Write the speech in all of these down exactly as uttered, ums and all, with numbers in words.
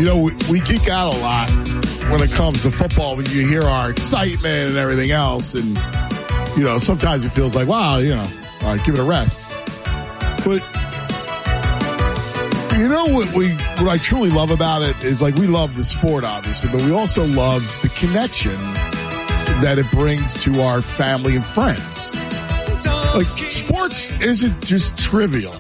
You know, we, we geek out a lot when it comes to football, when you hear our excitement and everything else. And, you know, sometimes it feels like, wow, you know, all right, give it a rest. But, you know, what we, what I truly love about it is, like, we love the sport, obviously, but we also love the connection that it brings to our family and friends. Like, sports isn't just trivial.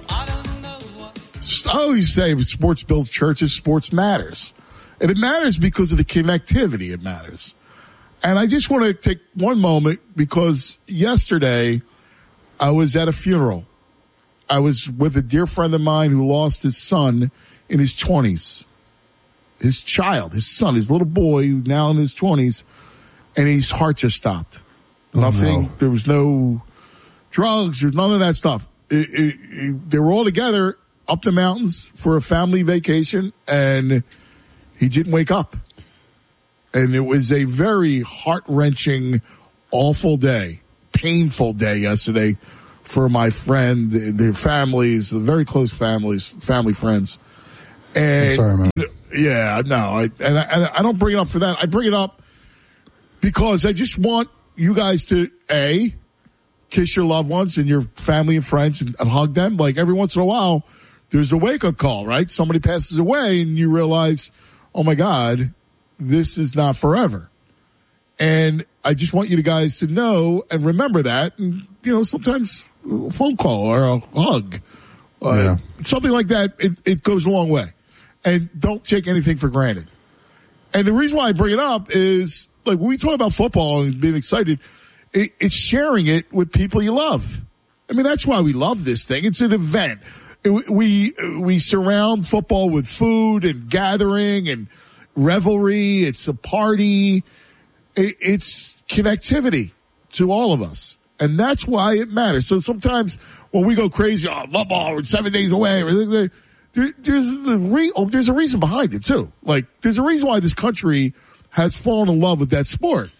I always say sports builds churches, sports matters. And it matters because of the connectivity it matters. And I just want to take one moment because yesterday I was at a funeral. I was with a dear friend of mine who lost his son in his twenties. His child, his son, his little boy, now in his twenties, and his heart just stopped. Oh, Nothing. No. There was no drugs. There's none of that stuff. It, it, it, they were all together up the mountains for a family vacation, and he didn't wake up. And it was a very heart-wrenching, awful day, painful day yesterday for my friend, their families, the very close families, family friends. And I'm sorry, man. Yeah, no, I, and I, and I don't bring it up for that. I bring it up because I just want you guys to, A, kiss your loved ones and your family and friends and, and hug them. Like, every once in a while, there's a wake-up call, right? Somebody passes away and you realize, oh, my God, this is not forever. And I just want you guys to know and remember that. And, you know, sometimes a phone call or a hug, uh, yeah. something like that, it, it goes a long way. And don't take anything for granted. And the reason why I bring it up is, like, when we talk about football and being excited, it, it's sharing it with people you love. I mean, that's why we love this thing. It's an event. It, we we surround football with food and gathering and revelry. It's a party. It, it's connectivity to all of us. And that's why it matters. So sometimes when we go crazy, oh, football, we're seven days away, there, there's, a re, oh, there's a reason behind it, too. Like, there's a reason why this country has fallen in love with that sport.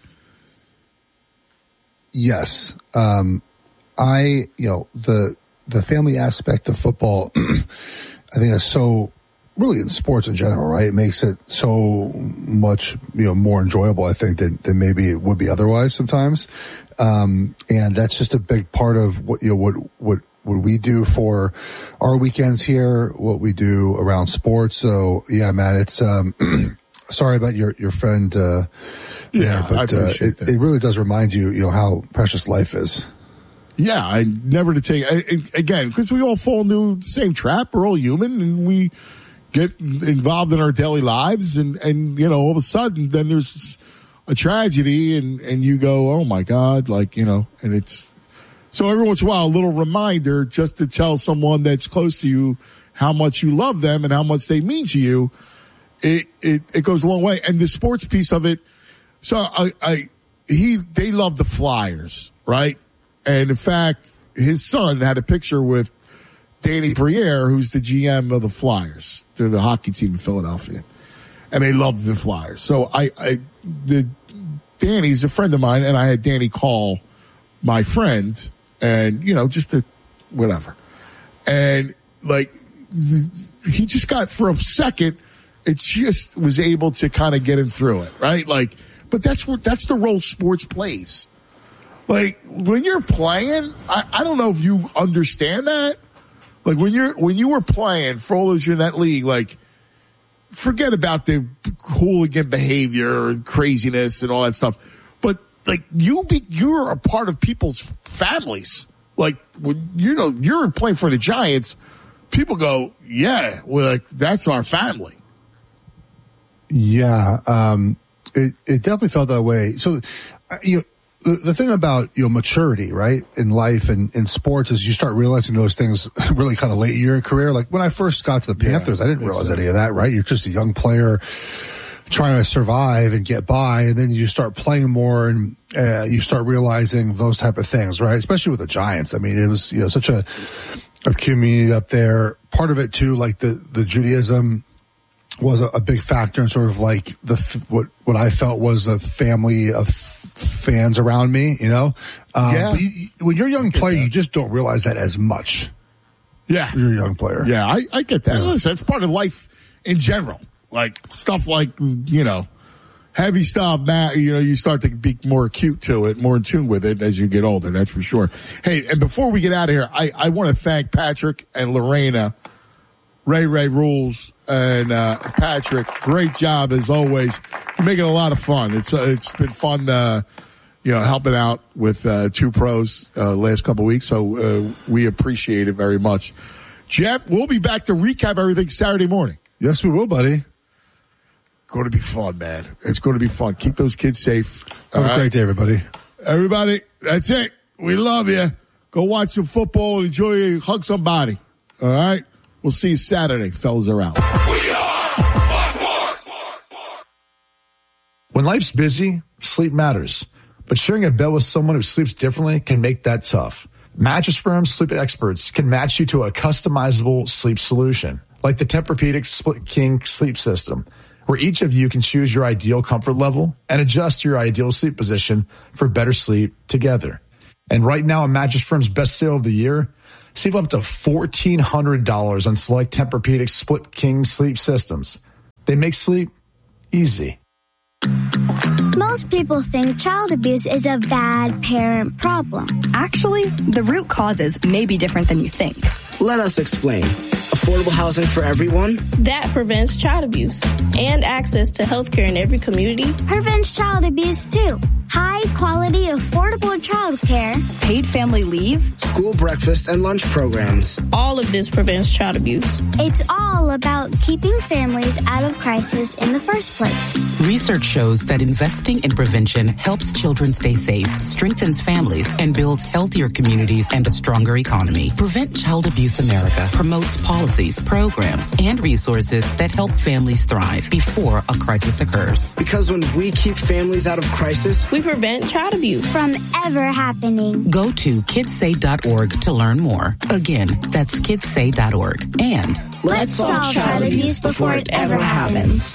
Yes. Um, I, you know, the the family aspect of football, I think is so, really in sports in general, right? It makes it so much, you know, more enjoyable, I think, than, than maybe it would be otherwise sometimes. Um, and that's just a big part of what, you know, what, what, what we do for our weekends here, what we do around sports. So, yeah, man, it's, um, sorry about your, your friend, uh, yeah, there, but, uh, it, it really does remind you, you know, how precious life is. Yeah, I never to take, I, again, because we all fall into the same trap. We're all human and we get involved in our daily lives and, and, you know, all of a sudden then there's a tragedy and, and you go, oh my God, like, you know, and it's, so every once in a while, a little reminder just to tell someone that's close to you how much you love them and how much they mean to you. It, it, it goes a long way. And the sports piece of it. So I, I, he, they love the Flyers, right? And in fact, his son had a picture with Danny Briere, who's the G M of the Flyers. They're the hockey team in Philadelphia. And they love the Flyers. So I, I, the, Danny's a friend of mine, and I had Danny call my friend, and, you know, just to, whatever. And, like, he just got, for a second, it just was able to kind of get him through it, right? Like, but that's what, that's the role sports plays. Like, when you're playing, I, I don't know if you understand that. Like, when you're, when you were playing for all those years in that league, like, forget about the hooligan behavior and craziness and all that stuff. But, like, you be, you're a part of people's families. Like, when, you know, you're playing for the Giants, people go, yeah, well, like, that's our family. Yeah, um, it, it definitely felt that way. So, you know, the, the thing about, you know, maturity, right, in life and in sports is you start realizing those things really kind of late in your career. Like, when I first got to the Panthers, yeah, I didn't realize any of that, right? You're just a young player trying to survive and get by, and then you start playing more and uh, you start realizing those type of things, right? Especially with the Giants. I mean, it was, you know, such a, a community up there. Part of it too, like the, the Judaism was a, a big factor in sort of like the, what, what I felt was a family of fans around me, you know? Um, yeah. But you, when you're a young player, you just don't realize that as much. Yeah. You're a young player. Yeah, I, I get that. Yeah. Listen, that's part of life in general. Like stuff like, you know, heavy stuff, Matt, you know, you start to be more acute to it, more in tune with it as you get older, that's for sure. Hey, and before we get out of here, I, I want to thank Patrick and Lorena, Ray Ray Rules, and uh, Patrick. Great job as always. You're making a lot of fun. It's uh, it's been fun, uh, you know, helping out with uh, two pros uh, last couple of weeks. So uh, we appreciate it very much. Jeff, we'll be back to recap everything Saturday morning. Yes, we will, buddy. Going to be fun, man. It's going to be fun. Keep those kids safe. Have a great day, everybody. Everybody, that's it. We love you. Go watch some football and enjoy it. Hug somebody. All right? We'll see you Saturday. Fellas are out. We are Sports. When life's busy, sleep matters. But sharing a bed with someone who sleeps differently can make that tough. Mattress Firm's sleep experts can match you to a customizable sleep solution, like the Tempur-Pedic Split King sleep system, where each of you can choose your ideal comfort level and adjust your ideal sleep position for better sleep together. And right now, on Mattress Firm's best sale of the year, save up to fourteen hundred dollars on select Tempur-Pedic Split King sleep systems. They make sleep easy. Most people think child abuse is a bad parent problem. Actually, the root causes may be different than you think. Let us explain. Affordable housing for everyone? That prevents child abuse. And access to health care in every community prevents child abuse too. High quality, affordable child care. Paid family leave. School breakfast and lunch programs. All of this prevents child abuse. It's all about keeping families out of crisis in the first place. Research shows that investing in prevention helps children stay safe, strengthens families, and builds healthier communities and a stronger economy. Prevent Child Abuse America promotes policies, programs, and resources that help families thrive before a crisis occurs. Because when we keep families out of crisis, we prevent child abuse from ever happening. Go to kids say dot org to learn more. Again, that's kids say dot org. And let's solve child abuse before it ever happens.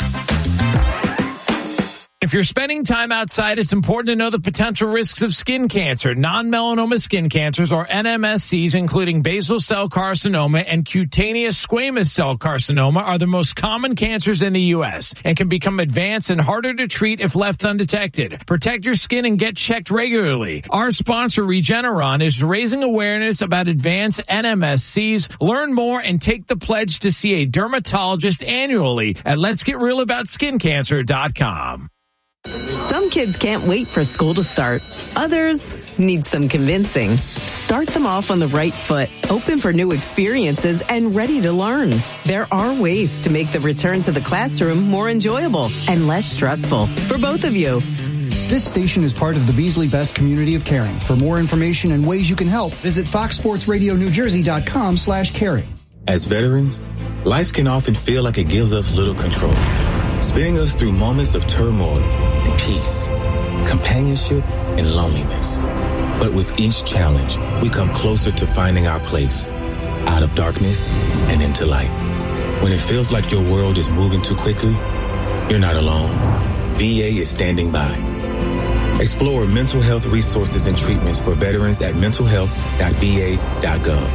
If you're spending time outside, it's important to know the potential risks of skin cancer. Non-melanoma skin cancers, or N M S Cs, including basal cell carcinoma and cutaneous squamous cell carcinoma, are the most common cancers in the U S and can become advanced and harder to treat if left undetected. Protect your skin and get checked regularly. Our sponsor, Regeneron, is raising awareness about advanced N M S Cs. Learn more and take the pledge to see a dermatologist annually at lets get real about skin cancer dot com. Some kids can't wait for school to start. Others need some convincing. Start them off on the right foot, open for new experiences, and ready to learn. There are ways to make the return to the classroom more enjoyable and less stressful for both of you. This station is part of the Beasley Best community of caring. For more information and ways you can help, visit fox sports radio new jersey dot com slash caring. As veterans, life can often feel like it gives us little control, spinning us through moments of turmoil and peace, companionship and loneliness. But with each challenge, we come closer to finding our place, out of darkness and into light. When it feels like your world is moving too quickly, you're not alone. V A is standing by. Explore mental health resources and treatments for veterans at mental health dot v a dot gov.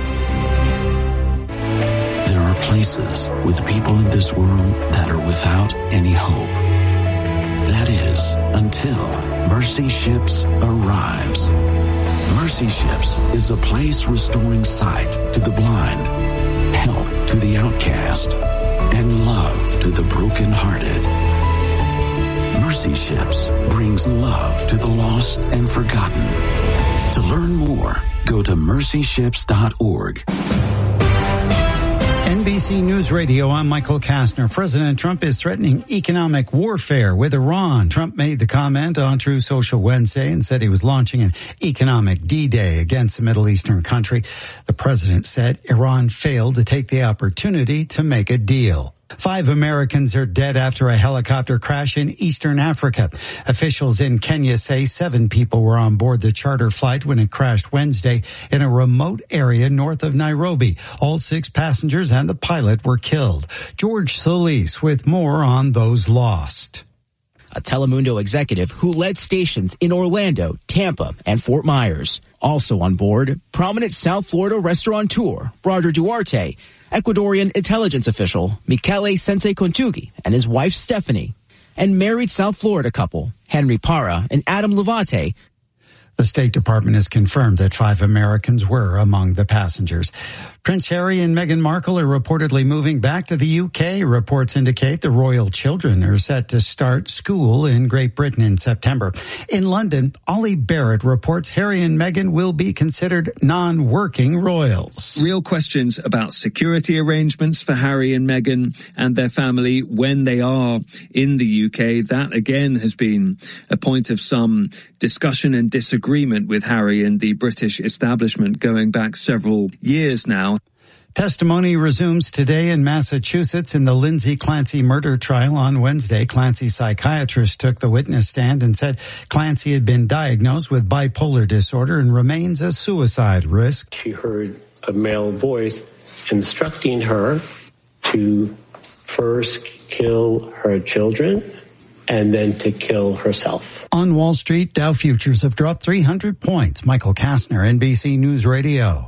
There are places with people in this world that are without any hope. That is, until Mercy Ships arrives. Mercy Ships is a place restoring sight to the blind, help to the outcast, and love to the brokenhearted. Mercy Ships brings love to the lost and forgotten. To learn more, go to mercy ships dot org. N B C News Radio, I'm Michael Kastner. President Trump is threatening economic warfare with Iran. Trump made the comment on Truth Social Wednesday and said he was launching an economic D-Day against the Middle Eastern country. The president said Iran failed to take the opportunity to make a deal. Five Americans are dead after a helicopter crash in eastern Africa. Officials in Kenya say seven people were on board the charter flight when it crashed Wednesday in a remote area north of Nairobi. All six passengers and the pilot were killed. George Solis with more on those lost. a Telemundo executive who led stations in Orlando, Tampa, and Fort Myers. Also on board, prominent South Florida restaurateur Roger Duarte, Ecuadorian intelligence official Michele Sensei Contugi and his wife Stephanie, and married South Florida couple Henry Parra and Adam Levate. The State Department has confirmed that five Americans were among the passengers. Prince Harry and Meghan Markle are reportedly moving back to the U K. Reports indicate the royal children are set to start school in Great Britain in September. In London, Ollie Barrett reports Harry and Meghan will be considered non-working royals. Real questions about security arrangements for Harry and Meghan and their family when they are in the U K. That, again, has been a point of some discussion and disagreement with Harry and the British establishment going back several years now. Testimony resumes today in Massachusetts in the Lindsay Clancy murder trial. On Wednesday, Clancy's psychiatrist took the witness stand and said Clancy had been diagnosed with bipolar disorder and remains a suicide risk. She heard a male voice instructing her to first kill her children and then to kill herself. On Wall Street, Dow futures have dropped three hundred points. Michael Kastner, N B C News Radio.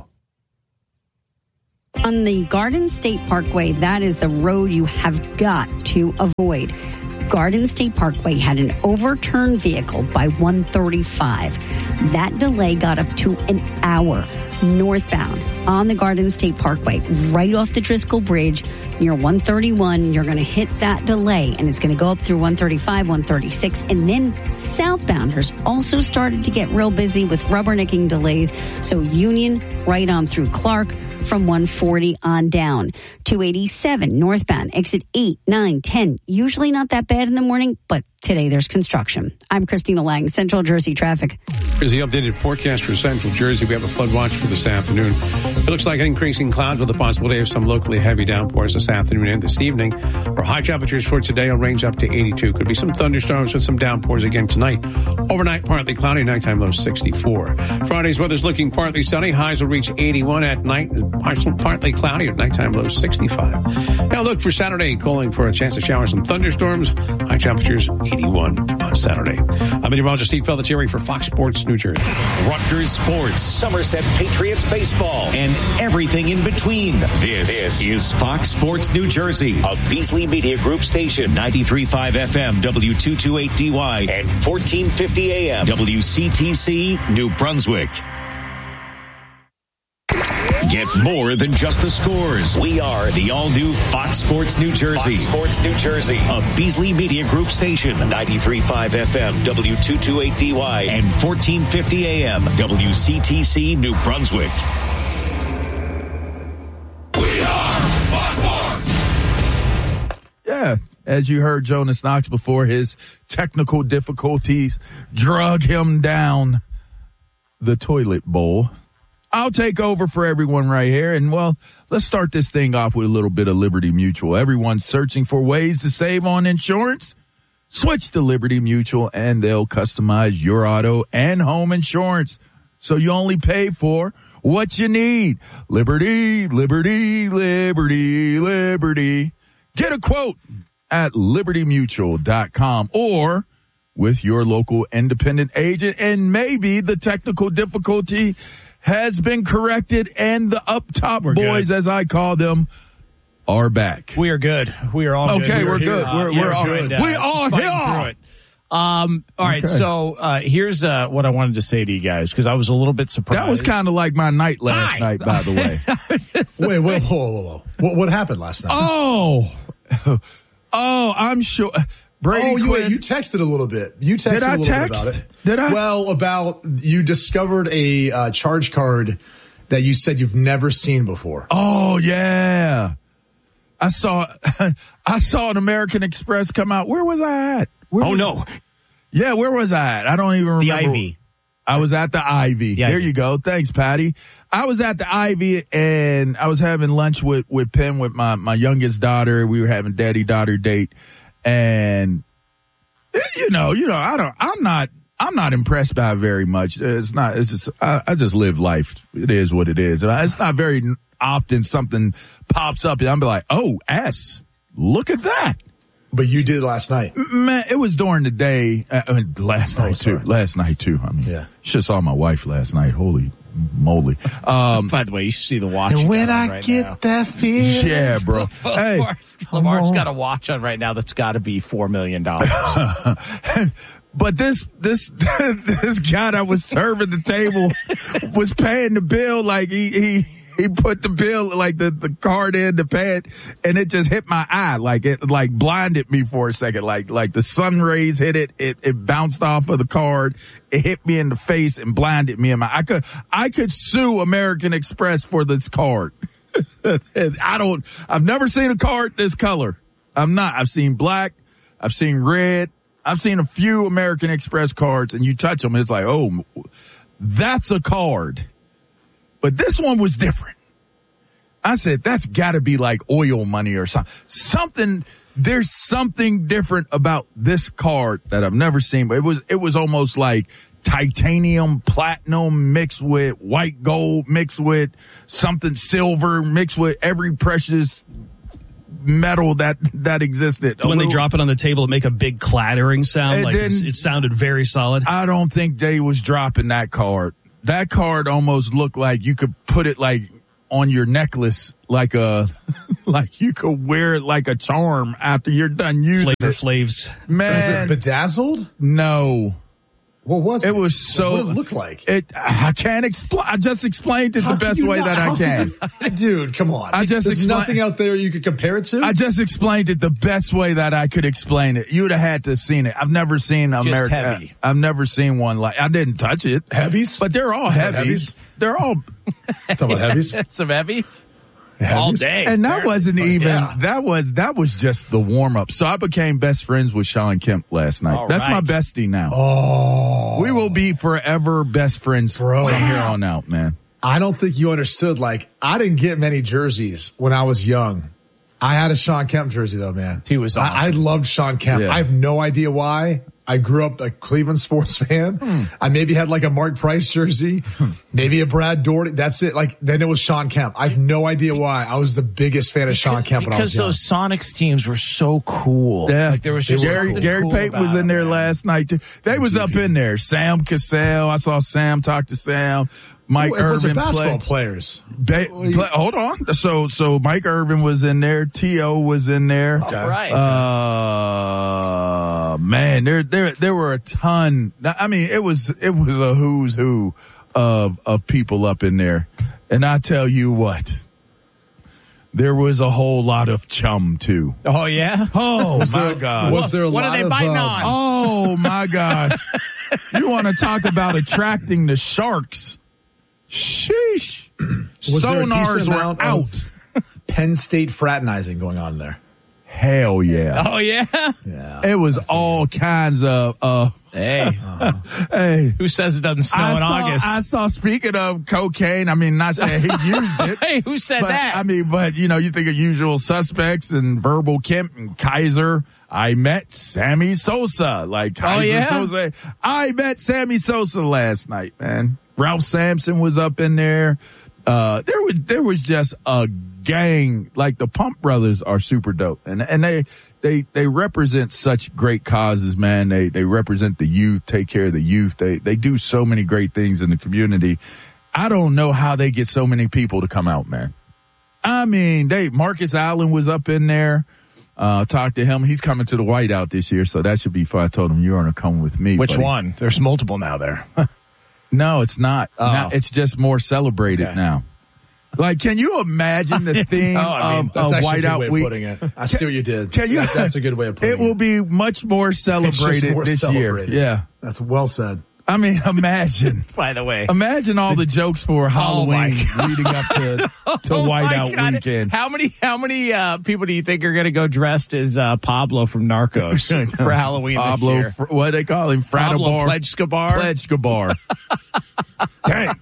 On the Garden State Parkway, that is the road you have got to avoid. Garden State Parkway had an overturned vehicle by one thirty-five. That delay got up to an hour northbound on the Garden State Parkway, right off the Driscoll Bridge near one thirty-one. You're going to hit that delay, and it's going to go up through one thirty-five, one thirty-six, and then southbounders also started to get real busy with rubbernecking delays. So Union right on through Clark from one forty on down. two eighty-seven northbound, exit eight, nine, ten. Usually not that bad in the morning, but today there's construction. I'm Christina Lang, Central Jersey Traffic. Here's the updated forecast for Central Jersey. We have a flood watch for this afternoon. It looks like increasing clouds with the possibility of some locally heavy downpours this afternoon and this evening. Our high temperatures for today will range up to eighty-two. Could be some thunderstorms with some downpours again tonight. Overnight, partly cloudy, nighttime low sixty-four. Friday's weather's looking partly sunny. Highs will reach eighty-one at night. Partly cloudy at nighttime low sixty-five. Now look for Saturday, calling for a chance of showers and thunderstorms. High temperatures eighty-one on Saturday. I'm meteorologist Steve Pelletieri for Fox Sports New Jersey. Rutgers Sports, Somerset Patriots baseball, and everything in between. This, this is Fox Sports New Jersey, a Beasley Media Group station, ninety-three point five F M, W two twenty-eight D Y, and fourteen fifty A M, W C T C, New Brunswick. Get more than just the scores. We are the all-new Fox Sports New Jersey. Fox Sports New Jersey, a Beasley Media Group station, ninety-three point five F M, W two twenty-eight D Y, and fourteen fifty A M, W C T C, New Brunswick. We are Fox Sports. Yeah, as you heard Jonas Knox before, his technical difficulties drug him down the toilet bowl. I'll take over for everyone right here. And, well, let's start this thing off with a little bit of Liberty Mutual. Everyone's searching for ways to save on insurance. Switch to Liberty Mutual, and they'll customize your auto and home insurance so you only pay for what you need. Liberty, Liberty, Liberty, Liberty. Get a quote at liberty mutual dot com or with your local independent agent, and maybe the technical difficulty has been corrected, and the up top we're boys, good. As I call them, are back. We are good. We are all okay, good. we're good. We're, Yeah, we're all good. good. We Uh, are just fighting here. through it. Um, all right, Okay. so uh, here's uh, what I wanted to say to you guys, because I was a little bit surprised. That was kind of like my night last Hi. night, by the way. Wait, wait, whoa, whoa, whoa. What, what happened last night? Oh, oh, I'm sure. Brady oh, you, Quinn. wait, you texted a little bit. You texted Did I a little text? bit about it. Did I? Well, about you discovered a uh, charge card that you said you've never seen before. Oh yeah, I saw. I saw an American Express come out. Where was I at? Where oh was no. I? Yeah, where was I at? I don't even remember. The Ivy. I was at the Ivy. The there Ivy. you go. Thanks, Patty. I was at the Ivy, and I was having lunch with, with Penn, with my, my youngest daughter. We were having daddy-daughter date. And, you know, you know, I don't, I'm not, I'm not impressed by it very much. It's not, it's just, I, I just live life. It is what it is. It's not very often something pops up and I'm like, oh, S, look at that. But you did last night. Man, it was during the day. Uh, I mean, last Oh, night sorry. too. Last night too. I mean, Yeah. should saw my wife last night. Holy moly. Um, By the way, you should see the watch. and you when got on I right get now. that feeling. Yeah, bro. Hey, Lamar's, Lamar's got a watch on right now that's got to be four million dollars. But this, this, this guy that was serving the table was paying the bill. Like he, he, he put the bill, like the, the card in to pay it, and it just hit my eye. Like it, like blinded me for a second. Like, like the sun rays hit it. It, it bounced off of the card. It hit me in the face and blinded me in my, I could, I could sue American Express for this card. I don't, I've never seen a card this color. I'm not, I've seen black. I've seen red. I've seen a few American Express cards, and you touch them, it's like, oh, that's a card. But this one was different. I said, that's got to be like oil money or something. Something, there's something different about this card that I've never seen. But it was, it was almost like titanium, platinum mixed with white gold, mixed with something silver, mixed with every precious metal that that existed. When they drop it on the table, it make a big clattering sound. It Like it's, didn't- it sounded very solid. I don't think they was dropping that card. That card almost looked like you could put it like on your necklace, like a, like you could wear it like a charm after you're done using Flavor it. Flavs. Man, Was it bedazzled? no. What was it? It was so. What did it look like? It. I can't explain. I just explained it How the can best you way not- that I how can. you- Dude, come on. I just There's explain- nothing out there you could compare it to? I just explained it the best way that I could explain it. You'd have had to have seen it. I've never seen America. heavy. I've never seen one like. I didn't touch it. Heavies? But they're all heavies. Heavies? They're all. Talking about heavies? Some heavies? All day. And that apparently. wasn't even. yeah. That was that was just the warm up. So I became best friends with Sean Kemp last night. All That's my right. bestie now. Oh. We will be forever best friends Bro. from here on out, man. I don't think you understood. Like, I didn't get many jerseys when I was young. I had a Sean Kemp jersey though, man. He was awesome. I, I loved Sean Kemp. Yeah. I have no idea why. I grew up a Cleveland sports fan. Hmm. I maybe had like a Mark Price jersey, maybe a Brad Doherty. That's it. Like, then it was Sean Kemp. I have no idea why. I was the biggest fan of Sean Kemp when I was Because young. those Sonics teams were so cool. Yeah, Like there was just Gary something Gary cool Payton about was in them, there man. last night too. They was up in there. Sam Cassell, I saw Sam talk to Sam. Mike Oh, it was a Irvin basketball play. players. Ba- play- hold on. So so Mike Irvin was in there. T O was in there. All right. Uh, man, there there there were a ton. I mean, it was it was a who's who of of people up in there. And I tell you what, there was a whole lot of chum too. Oh yeah. Oh my there- God! was there a What lot are they of, biting uh, on? Oh my God! You want to talk about attracting the sharks? Sheesh! Was there a Sonars decent were amount out. of Penn State fraternizing going on there? Hell yeah! Oh yeah. Yeah. It was all kinds of. Uh, Hey, hey, who says it doesn't snow I in saw, August? I saw. Speaking of cocaine, I mean, not saying he used it. Hey, who said But, that? I mean, but you know, you think of Usual Suspects and Verbal Kemp and Kaiser. I met Sammy Sosa, like Kaiser yeah? Sosa. I met Sammy Sosa last night, man. Ralph Sampson was up in there. Uh, there was there was just a gang. Like the Pump Brothers are super dope, and and they they they represent such great causes, man. They they represent the youth, take care of the youth. They they do so many great things in the community. I don't know how they get so many people to come out, man. I mean, they Marcus Allen was up in there. Uh, talked to him. He's coming to the Whiteout this year, so that should be fun. I told him you're going to come with me. Which buddy. one? There's multiple now there. No, it's not. Oh. Now, it's just more celebrated Okay. now. Like, can you imagine the theme know. I mean, of That's a actually a good Whiteout way of week? putting it. I see what you did. Can you? That- that's a good way of putting it. It will be much more It's celebrated just more this celebrated. year. Yeah. That's well said. I mean, imagine. By the way. Imagine all the jokes for Halloween my leading up to, to Oh, my Whiteout God. weekend. How many how many uh, people do you think are going to go dressed as uh, Pablo from Narcos for Halloween Pablo, this year? Fr- what do they call him? Pablo Fratabar? Pledge-Scabar? Pledge-Scabar. Dang.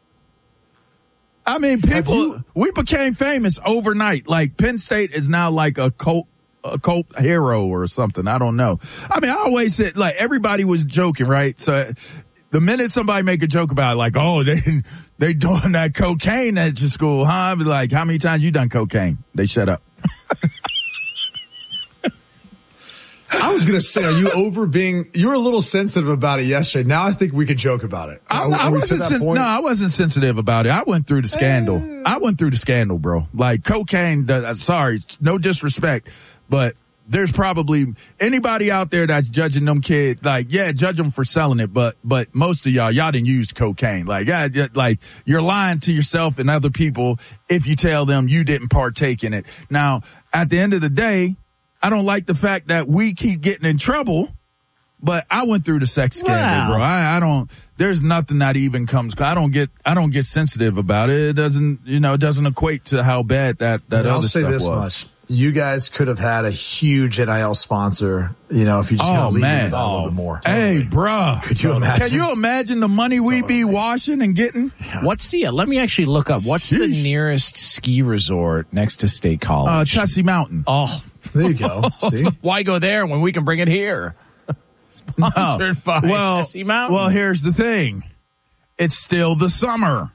I mean, people, we became famous overnight. Like Penn State is now like a cult, a cult hero or something. I don't know. I mean, I always said like everybody was joking, right? So the minute somebody make a joke about it, like, oh, they, they doing that cocaine at your school, huh? I'd be like, how many times you done cocaine? They shut up. I was going to say, are you over being, you were a little sensitive about it yesterday. Now I think we could joke about it. I, Are, I are we to wasn't that sen- point? no, I wasn't sensitive about it. I went through the scandal. Eh. I went through the scandal, bro. Like cocaine, does, sorry, no disrespect, but there's probably anybody out there that's judging them kids. Like, yeah, judge them for selling it, but, but most of y'all, y'all didn't use cocaine. Like, yeah, yeah, like you're lying to yourself and other people if you tell them you didn't partake in it. Now, at the end of the day, I don't like the fact that we keep getting in trouble, but I went through the sex scandal, Wow. bro. I, I don't, there's nothing that even comes, I don't get, I don't get sensitive about it. It doesn't, you know, it doesn't equate to how bad that, that And other I'll say stuff this was. much. You guys could have had a huge N I L sponsor, you know, if you just kind Oh, of leaned man. into that a little bit more. Hey, bruh. Could you imagine? Can you imagine the money we be washing and getting? What's the, uh, let me actually look up, what's the nearest ski resort next to State Uh, College? Tussey Mountain. Oh, there you go. See? Why go there when we can bring it here? Sponsored by well, Tussey Mountain. well, here's the thing. It's still the summer.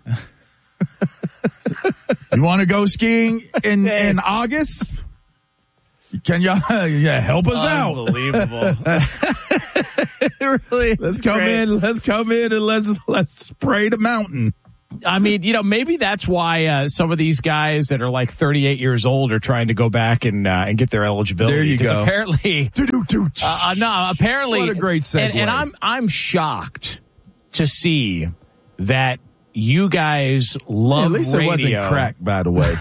You want to go skiing in, in August? Can y'all yeah, help us out? Unbelievable. really, Let's come great. in. Let's come in and let's let's spray the mountain. I mean, you know, maybe that's why uh, some of these guys that are like thirty-eight years old are trying to go back and uh, and get their eligibility. There you 'Cause go. Apparently, uh, no, apparently, What a great segue. And, and I'm I'm shocked to see that you guys love At least radio. it wasn't crack, by the way.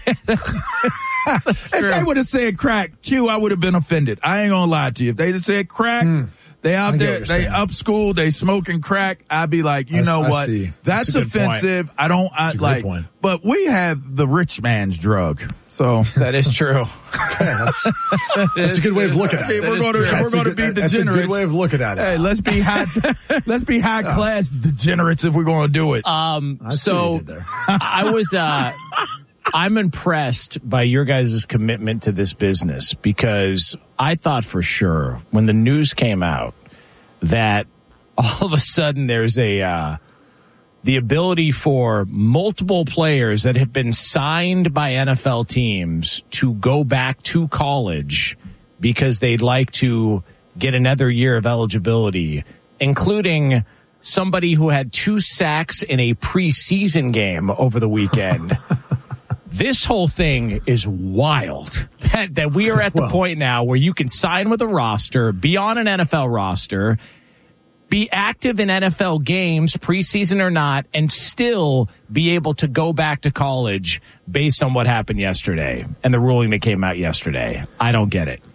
If they would have said crack, Q, I would have been offended. I ain't gonna lie to you. If they just said crack, they out I get there, what you're they saying. up school, they smoking crack. I'd be like, you I s- know I what? see. That's That's a good point. offensive. I don't I, That's a good like. point. But we have the rich man's drug, so that is true. Okay, that's, that's a good way of looking at Hey, it. we're going to That's we're a going to good- be That's a degenerates. good way of looking at it. Hey, let's be high. let's be high class degenerates if we're going to do it. Um, I see what you so did there. I was, uh, I'm impressed by your guys' commitment to this business because I thought for sure when the news came out that all of a sudden there's a, uh, the ability for multiple players that have been signed by N F L teams to go back to college because they'd like to get another year of eligibility, including somebody who had two sacks in a preseason game over the weekend. This whole thing is wild that, that we are at the Well. point now where you can sign with a roster, be on an N F L roster, be active in N F L games, preseason or not, and still be able to go back to college based on what happened yesterday and the ruling that came out yesterday. I don't get it.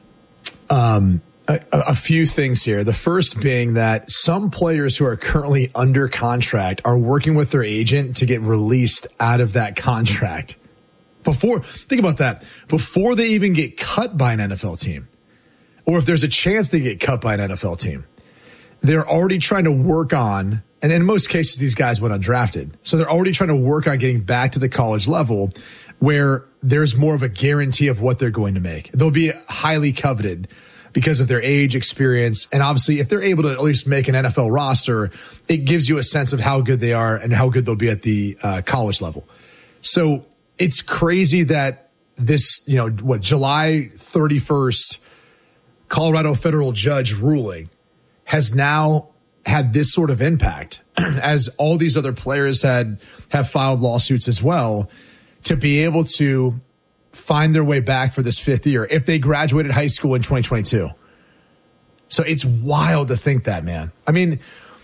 Um, a, a few things here. The first being that some players who are currently under contract are working with their agent to get released out of that contract. Before, think about that. Before they even get cut by an N F L team, or if there's a chance they get cut by an N F L team, they're already trying to work on, and in most cases, these guys went undrafted. So they're already trying to work on getting back to the college level where there's more of a guarantee of what they're going to make. They'll be highly coveted because of their age, experience, and obviously if they're able to at least make an N F L roster, it gives you a sense of how good they are and how good they'll be at the uh, college level. So it's crazy that this, you know, what, July thirty-first Colorado federal judge ruling has now had this sort of impact as all these other players had have filed lawsuits as well to be able to find their way back for this fifth year if they graduated high school in twenty twenty-two. So it's wild to think that, man. I mean,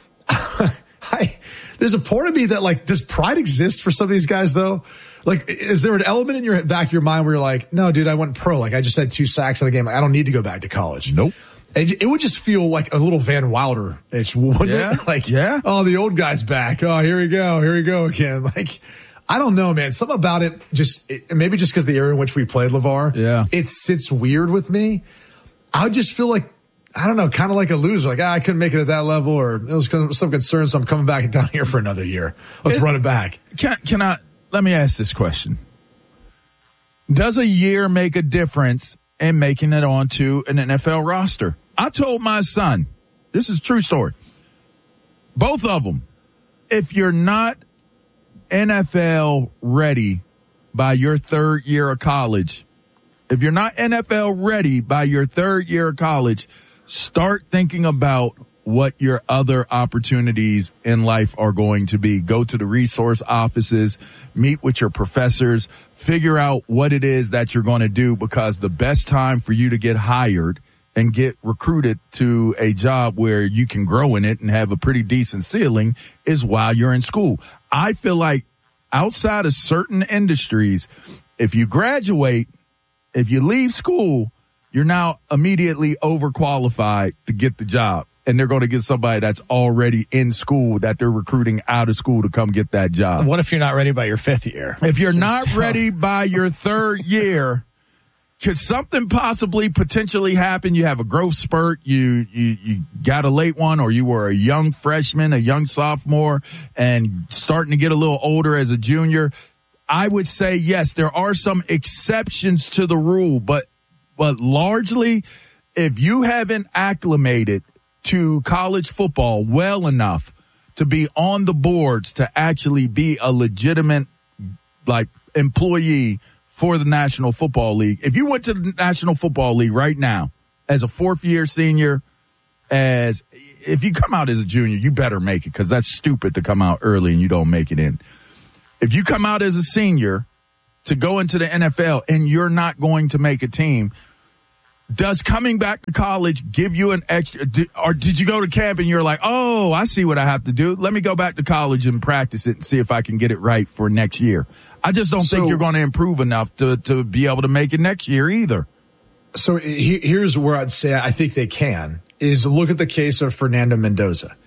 I, there's a part of me that like, does pride exist for some of these guys though? Like, is there an element in your back of your mind where you're like, no, dude, I went pro. Like I just had two sacks in a game. I don't need to go back to college. Nope. It, it would just feel like a little Van Wilder-ish, wouldn't Yeah. it? Like, Yeah. oh, the old guy's back. Oh, here we go. Here we go again. Like, I don't know, man. Something about it just, it, maybe just because the area in which we played, LeVar, Yeah. it sits weird with me. I would just feel like, I don't know, kind of like a loser. Like, ah, I couldn't make it at that level, or it was some concern, so I'm coming back down here for another year. Let's It- run it back. Can, can I, let me ask this question. Does a year make a difference in making it onto an N F L roster? I told my son, this is a true story, both of them, if you're not N F L ready by your third year of college, if you're not N F L ready by your third year of college, start thinking about what your other opportunities in life are going to be. Go to the resource offices, meet with your professors, figure out what it is that you're going to do, because the best time for you to get hired and get recruited to a job where you can grow in it and have a pretty decent ceiling is while you're in school. I feel like outside of certain industries, if you graduate, if you leave school, you're now immediately overqualified to get the job. And they're going to get somebody that's already in school that they're recruiting out of school to come get that job. What if you're not ready by your fifth year? If you're not ready by your third year, could something possibly potentially happen? You have a growth spurt, you, you, you got a late one, or you were a young freshman, a young sophomore, and starting to get a little older as a junior. I would say, yes, there are some exceptions to the rule, but, but largely, if you haven't acclimated to college football well enough to be on the boards to actually be a legitimate, like, employee for the National Football League. If you went to the National Football League right now as a fourth year senior, as if you come out as a junior, you better make it, because that's stupid to come out early and you don't make it in. If you come out as a senior to go into the N F L and you're not going to make a team, does coming back to college give you an extra, or did you go to camp and you're like, oh, I see what I have to do. Let me go back to college and practice it and see if I can get it right for next year. I just don't so, think you're going to improve enough to, to be able to make it next year either. So he, here's where I'd say I think they can, is look at the case of Fernando Mendoza.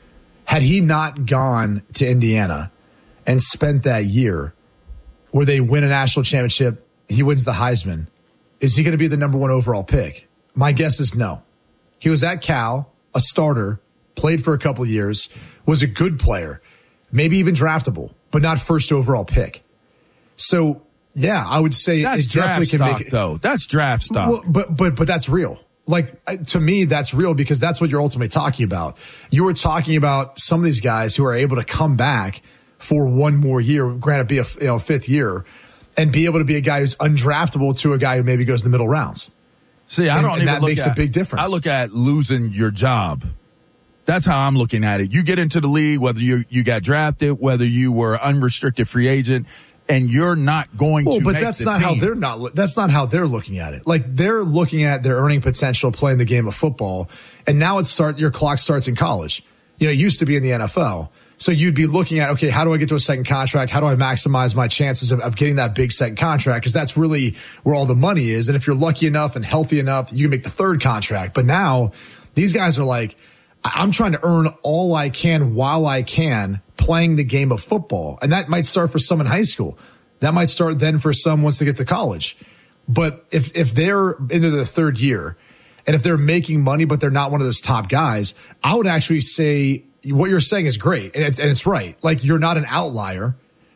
Had he not gone to Indiana and spent that year where they win a national championship, he wins the Heisman, is he going to be the number one overall pick? My guess is no. He was at Cal, a starter, played for a couple of years, was a good player, maybe even draftable, but not first overall pick. So, yeah, I would say that's it definitely draft can stock, make it. Though. That's draft stock. Well, but, but, but that's real. Like, to me, that's real, because that's what you're ultimately talking about. You were talking about some of these guys who are able to come back for one more year, granted be a you know, fifth year, and be able to be a guy who's undraftable to a guy who maybe goes in the middle rounds. See, I and, don't and even that look makes at, a big difference. I look at losing your job. That's how I'm looking at it. You get into the league, whether you you got drafted, whether you were unrestricted free agent, and you're not going well, to but make that's the not team. how they're not. That's not how they're looking at it. Like, they're looking at their earning potential playing the game of football, and now it's start. Your clock starts in college. You know, it used to be in the N F L. So you'd be looking at, okay, how do I get to a second contract? How do I maximize my chances of, of getting that big second contract? Because that's really where all the money is. And if you're lucky enough and healthy enough, you can make the third contract. But now these guys are like, I'm trying to earn all I can while I can playing the game of football. And that might start for some in high school. That might start then for some once they get to college. But if, if they're into their third year and if they're making money, but they're not one of those top guys, I would actually say, what you're saying is great, and it's, and it's right. Like, you're not an outlier,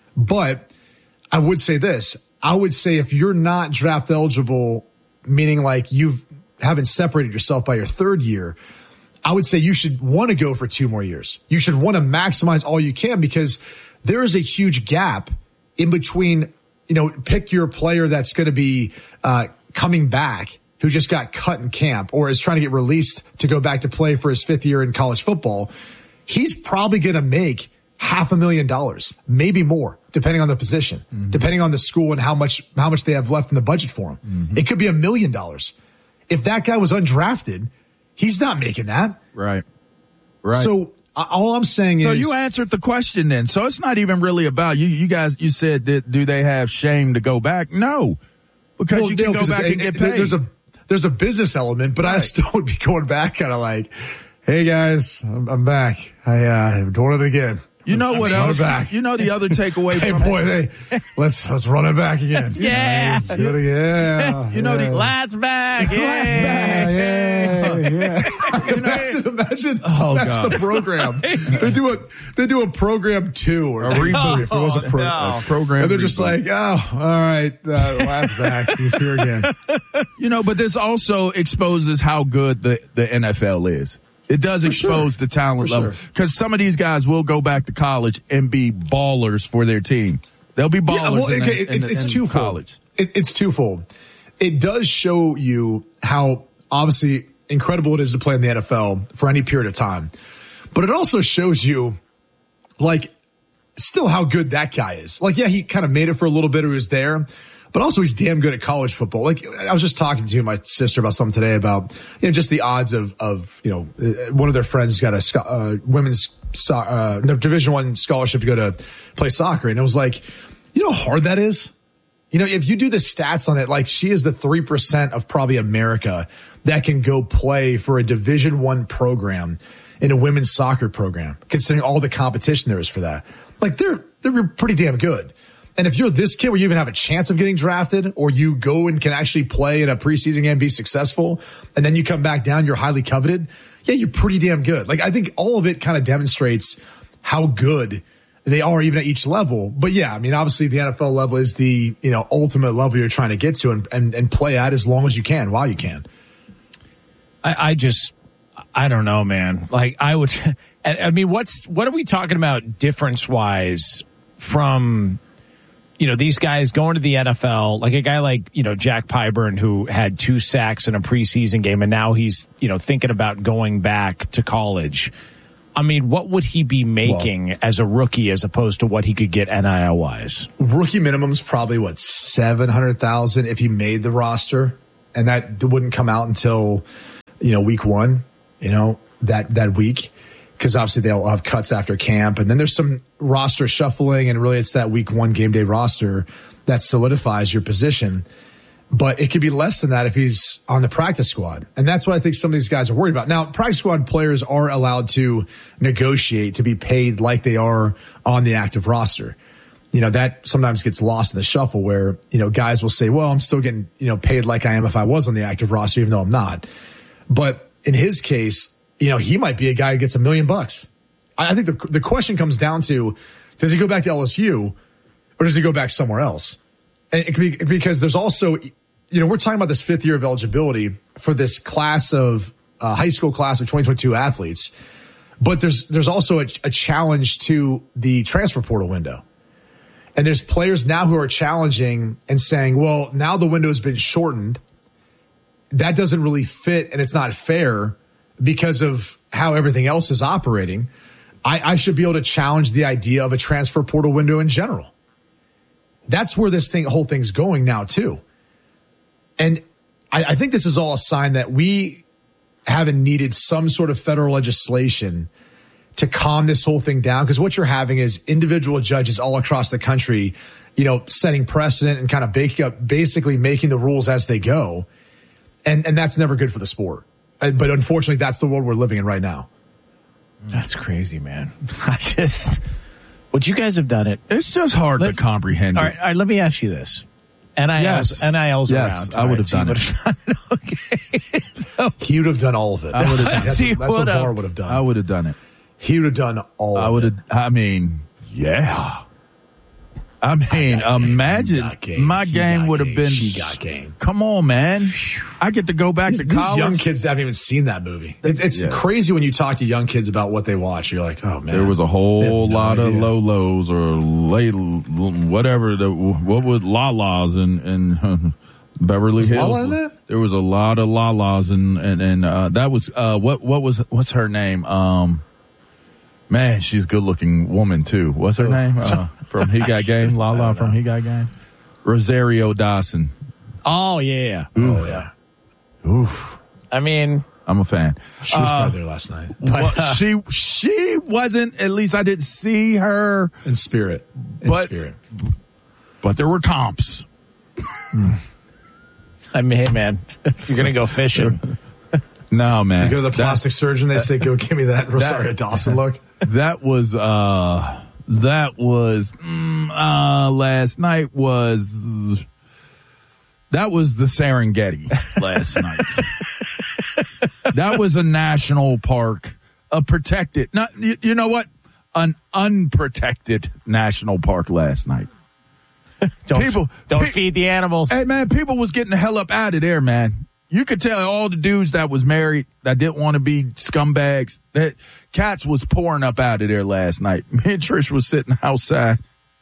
but I would say this. I would say if you're not draft eligible, meaning like you haven't separated yourself by your third year, I would say you should want to go for two more years. You should want to maximize all you can, because there is a huge gap in between, you know, pick your player that's going to be uh coming back, who just got cut in camp or is trying to get released to go back to play for his fifth year in college football. He's probably going to make half a million dollars, maybe more, depending on the position, mm-hmm. depending on the school and how much how much they have left in the budget for him. Mm-hmm. It could be a million dollars. If that guy was undrafted, he's not making that. Right. Right. So uh, all I'm saying so is, you answered the question then. So it's not even really about you. You guys, you said that do they have shame to go back? No, because well, you can no, go back and get paid. There's a there's a business element, but right. I still would be going back kind of like, hey guys, I'm, I'm back. I, uh, I'm doing it again. You know let's what else? Back. You know the other takeaway hey, from boy, hey, let's, let's run it back again. Yeah. Let's do it again. You know yeah. the, Lads back. Yeah. Yeah. yeah. You know, imagine, imagine, oh, imagine God. the program. They do a, they do a program two or a reboot if it was a, pro, no. a program. And they're reboot. just like, oh, all right, uh, Lads back. He's here again. You know, but this also exposes how good the, the N F L is. It does for expose sure. the talent for level, because sure. some of these guys will go back to college and be ballers for their team. They'll be ballers yeah, well, in, okay, in, it's, it's in twofold. college. It, it's twofold. it does show you how obviously incredible it is to play in the N F L for any period of time. But it also shows you, like, still how good that guy is. Like, yeah, he kind of made it for a little bit. He was there. But also he's damn good at college football. Like, I was just talking to my sister about something today about, you know, just the odds of, of, you know, one of their friends got a uh, women's so, uh, Division One scholarship to go to play soccer. And it was like, you know how hard that is? You know, if you do the stats on it, like, she is the three percent of probably America that can go play for a Division One program in a women's soccer program, considering all the competition there is for that. Like, they're, they're pretty damn good. And if you're this kid where you even have a chance of getting drafted, or you go and can actually play in a preseason game and be successful, and then you come back down, you're highly coveted, yeah, you're pretty damn good. Like, I think all of it kind of demonstrates how good they are even at each level. But yeah, I mean, obviously the N F L level is the, you know, ultimate level you're trying to get to and, and, and play at as long as you can, while you can. I, I just, I don't know, man. Like, I would, I mean, what's, what are we talking about difference wise from, you know, these guys going to the N F L, like a guy like, you know, Jack Pyburn, who had two sacks in a preseason game, and now he's, you know, thinking about going back to college. I mean, what would he be making well, as a rookie as opposed to what he could get N I L wise? Rookie minimum's probably what, seven hundred thousand if he made the roster, and that wouldn't come out until, you know, week one, you know, that, that week. Because obviously they'll have cuts after camp, and then there's some roster shuffling, and really it's that week one game day roster that solidifies your position. But it could be less than that if he's on the practice squad. And that's what I think some of these guys are worried about. Now, practice squad players are allowed to negotiate to be paid like they are on the active roster. You know, that sometimes gets lost in the shuffle where, you know, guys will say, well, I'm still getting, you know, paid like I am if I was on the active roster, even though I'm not. But in his case, you know, he might be a guy who gets a million bucks. I think the the question comes down to, does he go back to L S U or does he go back somewhere else? And it could be because there's also, you know, we're talking about this fifth year of eligibility for this class of uh, high school class of twenty twenty-two athletes. But there's, there's also a, a challenge to the transfer portal window. And there's players now who are challenging and saying, well, now the window has been shortened. That doesn't really fit and it's not fair because of how everything else is operating. I, I should be able to challenge the idea of a transfer portal window in general. That's where this thing, whole thing's going now too. And I, I think this is all a sign that we haven't needed some sort of federal legislation to calm this whole thing down. Because what you're having is individual judges all across the country, you know, setting precedent and kind of baking up, basically making the rules as they go. And, and that's never good for the sport. But unfortunately, that's the world we're living in right now. That's crazy, man. I just, would you guys have done it? It's just hard let, to comprehend. All right, all right, let me ask you this. N I L's, yes. N I L's yes, around. I would have done, done it. Okay. So, he would have done all of it. I would have done That's, it. what, that's what Barr would have done. I would have done it. He would have done all I of would it. have, I mean, yeah. I mean, I imagine game. my he game would have been. She got game. Come on, man. I get to go back these, to college. These young kids haven't even seen that movie. It's, it's yeah. crazy when you talk to young kids about what they watch. You're like, oh man. There was a whole no lot idea. of Lolos or lay, whatever the what was Lalas and and Beverly was Hills. Lala in that? There was a lot of Lalas and and and uh, that was uh, what what was what's her name? Um, Man, she's a good-looking woman, too. What's her name? Uh, from He Got Game? Lala from He Got Game? Rosario Dawson. Oh, yeah. Oof. Oh, yeah. Oof. I mean, I'm a fan. She was uh, probably there last night. But, well, uh, she she wasn't, at least I didn't see her. In spirit. In but, spirit. But there were comps. I mean, hey, man, if you're going to go fishing. No, man. You go to the plastic that, surgeon, they say, go give me that Rosario that, Dawson look. That was, uh, that was, mm, uh, last night was, that was the Serengeti last night. That was a national park, a protected, not, you, you know what? An unprotected national park last night. don't people, don't pe- feed the animals. Hey, man, people was getting the hell up out of there, man. You could tell all the dudes that was married that didn't want to be scumbags. That cats was pouring up out of there last night. Me and Trish was sitting outside,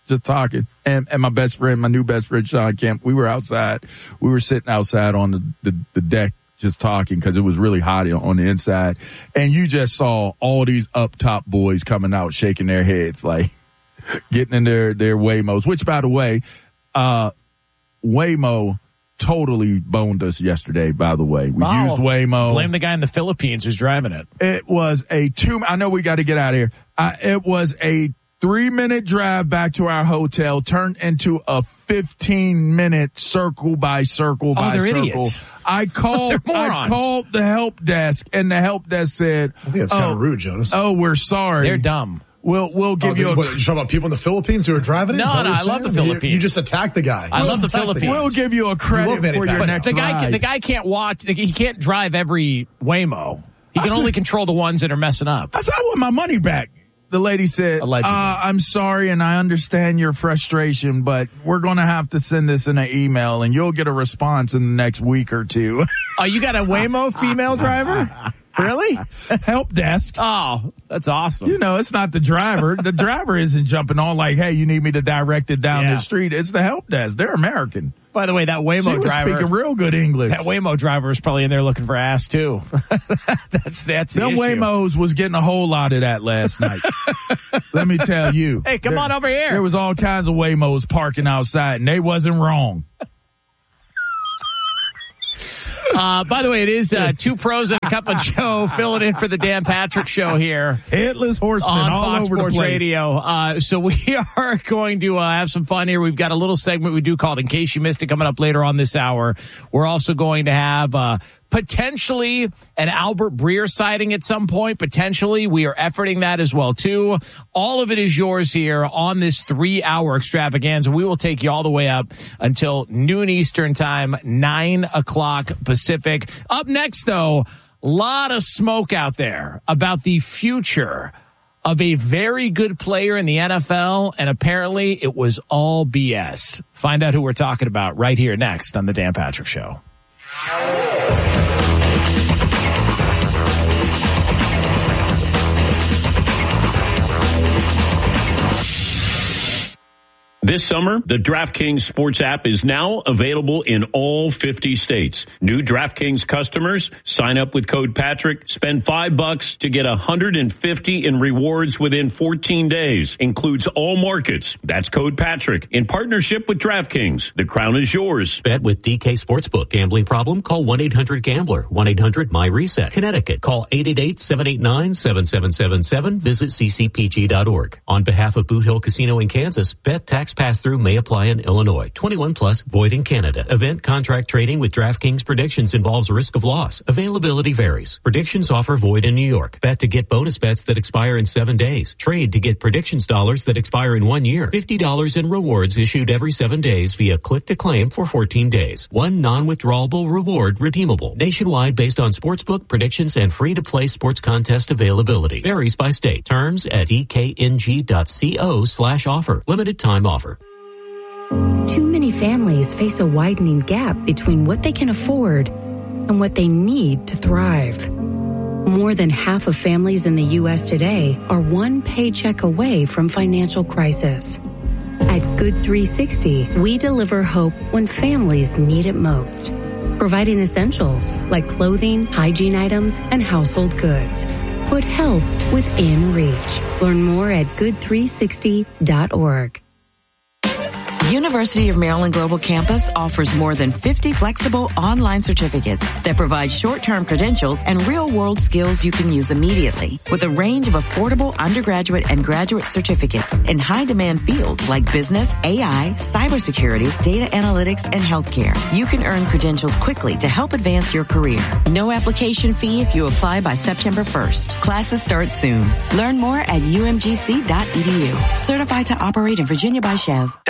just talking. And, and my best friend, my new best friend, Sean Kemp, we were outside. We were sitting outside on the, the, the deck just talking because it was really hot on the inside. And you just saw all these up top boys coming out shaking their heads, like getting in their, their Waymos, which, by the way, uh, Waymo totally boned us yesterday, by the way. We wow. used Waymo. Blame the guy in the Philippines who's driving it. It was a two, I know we got to get out of here. Uh, it was a three minute drive back to our hotel turned into a fifteen minute circle by circle oh, by they're circle. Idiots. I called, I called the help desk and the help desk said, I think that's oh, kind of rude, Jonas. Oh, we're sorry. They're dumb. We'll, we'll give oh, you a... What, you're talking about people in the Philippines who are driving it? No, no, I love the Philippines. You, you just attacked the guy. I you love the Philippines. The we'll give you a credit you for your next the guy, ride. The guy can't watch, he can't drive every Waymo. He can I only said, control the ones that are messing up. I said, I want my money back. The lady said, uh, I'm sorry and I understand your frustration, but we're going to have to send this in an email and you'll get a response in the next week or two. Oh, you got a Waymo female driver? Really? Help desk. Oh, that's awesome. You know, it's not the driver. The driver isn't jumping on like, hey, you need me to direct it down yeah. the street. It's the help desk. They're American. By the way, that Waymo she was driver speaking real good English. That Waymo driver is probably in there looking for ass too. that's that's the Them issue. Waymos was getting a whole lot of that last night. Let me tell you. Hey, come there, on over here. There was all kinds of Waymos parking outside, and they wasn't wrong. Uh, by the way, it is uh, two pros and a cup of Joe filling in for the Dan Patrick Show here. Headless horsemen on all Fox over Sports the place. Radio. Uh, so we are going to uh, have some fun here. We've got a little segment we do called In Case You Missed It coming up later on this hour. We're also going to have uh, potentially an Albert Breer sighting at some point. Potentially. We are efforting that as well, too. All of it is yours here on this three-hour extravaganza. We will take you all the way up until noon Eastern time, nine o'clock Pacific. Up next, though, a lot of smoke out there about the future of a very good player in the N F L, and apparently it was all B S. Find out who we're talking about right here next on the Dan Patrick Show. This summer, the DraftKings Sports app is now available in all fifty states. New DraftKings customers sign up with code Patrick, spend five bucks to get one hundred fifty in rewards within fourteen days. Includes all markets. That's code Patrick in partnership with DraftKings. The crown is yours. Bet with D K Sportsbook. Gambling problem? Call one eight hundred gambler. one eight hundred my reset. Connecticut. Call eight eight eight, seven eight nine, seven seven seven seven. Visit c c p g dot org. On behalf of Boot Hill Casino in Kansas, bet tax pass-through may apply in Illinois. twenty-one plus, void in Canada. Event contract trading with DraftKings Predictions involves risk of loss. Availability varies. Predictions offer void in New York. Bet to get bonus bets that expire in seven days. Trade to get predictions dollars that expire in one year. fifty dollars in rewards issued every seven days via click to claim for fourteen days. One non-withdrawable reward redeemable. Nationwide based on sportsbook, predictions, and free-to-play sports contest availability. Varies by state. Terms at d k n g dot co slash offer. Limited time offer. Too many families face a widening gap between what they can afford and what they need to thrive. More than half of families in the U S today are one paycheck away from financial crisis. At Good three sixty, we deliver hope when families need it most, providing essentials like clothing, hygiene items, and household goods. Put help within reach. Learn more at good three sixty dot org. University of Maryland Global Campus offers more than fifty flexible online certificates that provide short-term credentials and real-world skills you can use immediately. With a range of affordable undergraduate and graduate certificates in high-demand fields like business, A I, cybersecurity, data analytics, and healthcare, you can earn credentials quickly to help advance your career. No application fee if you apply by September first. Classes start soon. Learn more at u m g c dot e d u. Certified to operate in Virginia by Chev. Download to see if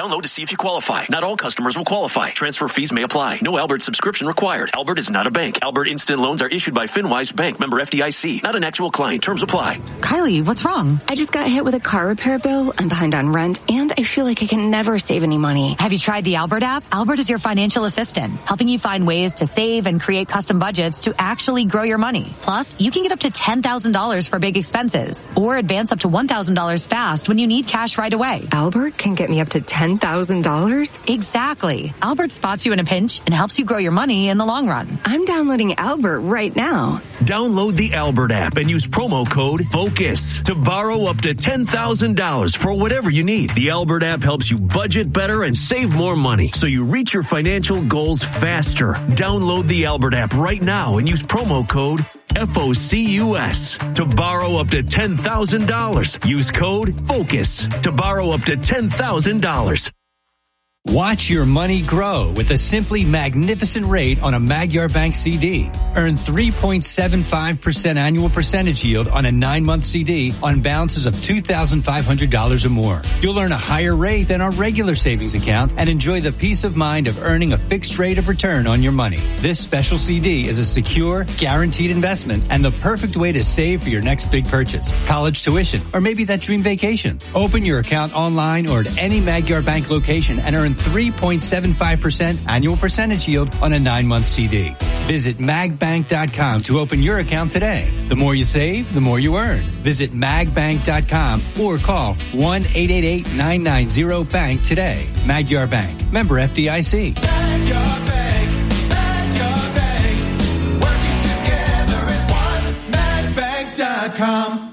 if you qualify. Not all customers will qualify. Transfer fees may apply. No Albert subscription required. Albert is not a bank. Albert Instant Loans are issued by FinWise Bank, member F D I C. Not an actual client. Terms apply. Kylie, what's wrong? I just got hit with a car repair bill. I'm behind on rent, and I feel like I can never save any money. Have you tried the Albert app? Albert is your financial assistant, helping you find ways to save and create custom budgets to actually grow your money. Plus, you can get up to ten thousand dollars for big expenses or advance up to one thousand dollars fast when you need cash right away. Albert can get me up to ten thousand dollars? Exactly. Albert spots you in a pinch and helps you grow your money in the long run. I'm downloading Albert right now. Download the Albert app and use promo code FOCUS to borrow up to ten thousand dollars for whatever you need. The Albert app helps you budget better and save more money so you reach your financial goals faster. Download the Albert app right now and use promo code F O C U S to borrow up to ten thousand dollars. Use code FOCUS to borrow up to ten thousand dollars. Watch your money grow with a simply magnificent rate on a Magyar Bank C D. Earn three point seven five percent annual percentage yield on a nine-month C D on balances of two thousand five hundred dollars or more. You'll earn a higher rate than our regular savings account and enjoy the peace of mind of earning a fixed rate of return on your money. This special C D is a secure, guaranteed investment and the perfect way to save for your next big purchase, college tuition, or maybe that dream vacation. Open your account online or at any Magyar Bank location and earn three point seven five percent annual percentage yield on a nine-month C D. Visit mag bank dot com to open your account today. The more you save, the more you earn. Visit mag bank dot com or call one eight eight eight nine nine zero bank today. Magyar Bank. Member F D I C. Magyar Bank, Magyar Bank, working together as one. mag bank dot com.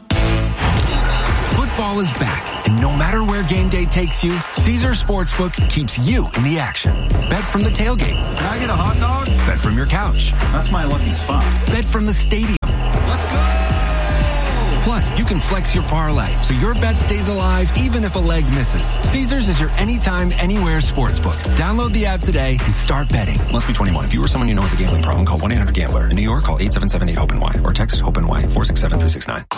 Football is back. And no matter where game day takes you, Caesars Sportsbook keeps you in the action. Bet from the tailgate. Can I get a hot dog? Bet from your couch. That's my lucky spot. Bet from the stadium. Let's go! Plus, you can flex your parlay, so your bet stays alive even if a leg misses. Caesars is your anytime, anywhere sportsbook. Download the app today and start betting. Must be twenty-one. If you or someone you know has a gambling problem, call one eight hundred gambler. In New York, call eight seven seven eight hope Y or text HOPE-NY four six seven three six nine.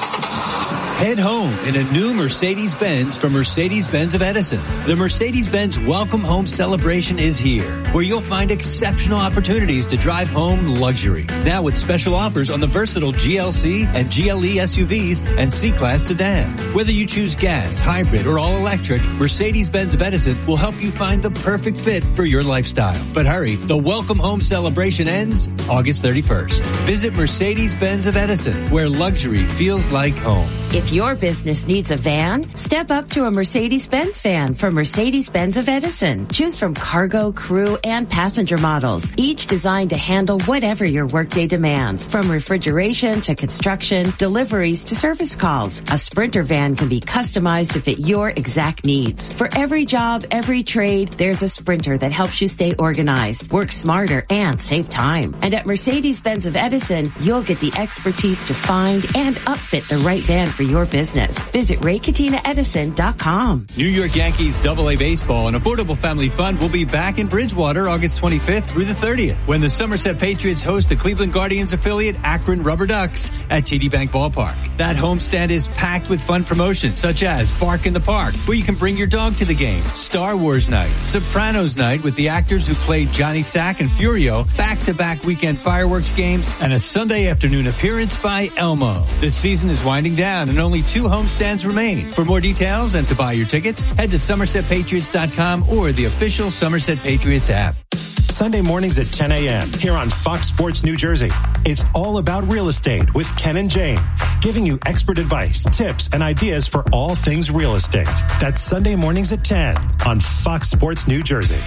Head home in a new Mercedes-Benz from Mercedes-Benz of Edison. The Mercedes-Benz Welcome Home Celebration is here, where you'll find exceptional opportunities to drive home luxury. Now with special offers on the versatile G L C and G L E S U Vs and C-Class sedan. Whether you choose gas, hybrid, or all-electric, Mercedes-Benz of Edison will help you find the perfect fit for your lifestyle. But hurry, the Welcome Home Celebration ends August thirty-first. Visit Mercedes-Benz of Edison, where luxury feels like home. If your business needs a van, step up to a Mercedes-Benz van from Mercedes-Benz of Edison. Choose from cargo, crew, and passenger models, each designed to handle whatever your workday demands, from refrigeration to construction, deliveries to service calls. A Sprinter van can be customized to fit your exact needs. For every job, every trade, there's a Sprinter that helps you stay organized, work smarter, and save time. And at Mercedes-Benz of Edison, you'll get the expertise to find and upfit the right van for your business. Visit ray katina edison dot com. New York Yankees Double A Baseball and Affordable Family Fund will be back in Bridgewater August twenty-fifth through the thirtieth when the Somerset Patriots host the Cleveland Guardians affiliate Akron Rubber Ducks at T D Bank Ballpark. That homestand is packed with fun promotions such as Bark in the Park, where you can bring your dog to the game, Star Wars Night, Sopranos Night with the actors who played Johnny Sack and Furio, back-to-back weekend fireworks games, and a Sunday afternoon appearance by Elmo. The season is winding down and only two homestands remain. For more details and to buy your tickets, head to somerset patriots dot com or the official Somerset Patriots app. Sunday mornings at ten a.m. here on Fox Sports New Jersey. It's all about real estate with Ken and Jane, giving you expert advice, tips, and ideas for all things real estate. That's Sunday mornings at ten on Fox Sports New Jersey.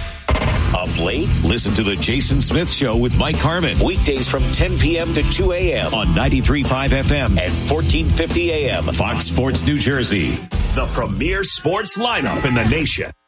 Up late? Listen to the Jason Smith Show with Mike Harmon. Weekdays from ten p.m. to two a.m. on ninety-three point five F M and fourteen fifty A M. Fox Sports New Jersey. The premier sports lineup in the nation.